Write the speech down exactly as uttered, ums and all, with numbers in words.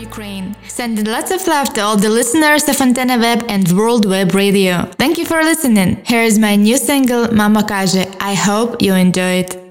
Ukraine. Sending lots of love to all the listeners of Antenna Web and World Web Radio. Thank you for listening. Here is my new single, Mama Każe. I hope you enjoy it.